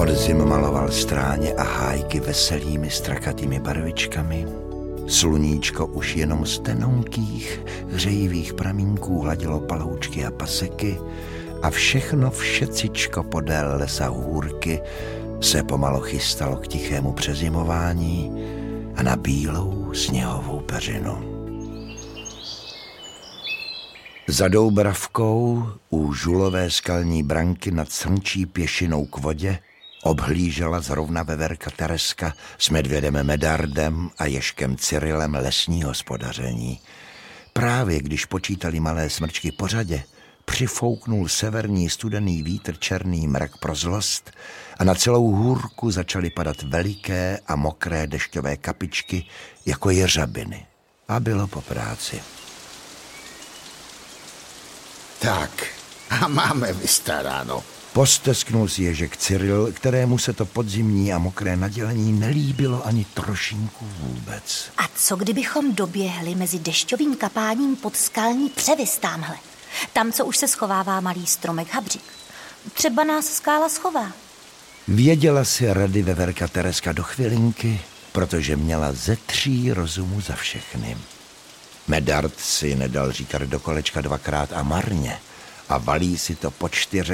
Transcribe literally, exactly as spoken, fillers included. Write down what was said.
Podzim maloval stráně a hájky veselými strakatými barvičkami. Sluníčko už jenom z tenonkých, hřejivých pramínků hladilo paloučky a paseky a všechno všecičko podél lesa hůrky se pomalu chystalo k tichému přezimování a na bílou sněhovou peřinu. Za Doubravkou u žulové skalní branky nad srnčí pěšinou k vodě obhlížela zrovna veverka Tereska s medvědem Medardem a ježkem Cyrilem lesní hospodaření. Právě když počítali malé smrčky po řadě, přifouknul severní studený vítr černý mrak pro zlost a na celou hůrku začaly padat veliké a mokré dešťové kapičky jako jeřabiny. A bylo po práci. Tak, a máme vystaráno. Postesknul si ježek Cyril, kterému se to podzimní a mokré nadělení nelíbilo ani trošinku vůbec. A co kdybychom doběhli mezi dešťovým kapáním pod skalní převis tamhle? Tam, co už se schovává malý stromek Habřík. Třeba nás skála schová. Věděla si rady veverka Tereska do chvilinky, protože měla ze tří rozumu za všechny. Medard si nedal říkat do kolečka dvakrát a marně a valí si to po čtyřech